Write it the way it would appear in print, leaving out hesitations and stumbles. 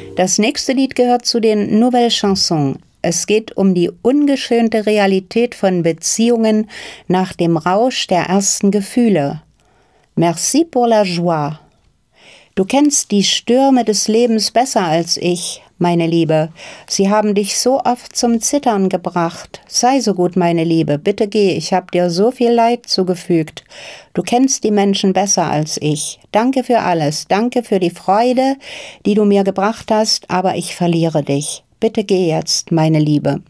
Das nächste Lied gehört zu den Nouvelles Chansons. Es geht um die ungeschönte Realität von Beziehungen nach dem Rausch der ersten Gefühle. Merci pour la joie. Du kennst die Stürme des Lebens besser als ich, meine Liebe. Sie haben dich so oft zum Zittern gebracht. Sei so gut, meine Liebe, bitte geh, ich habe dir so viel Leid zugefügt. Du kennst die Menschen besser als ich. Danke für alles, danke für die Freude, die du mir gebracht hast, aber ich verliere dich. Bitte geh jetzt, meine Liebe.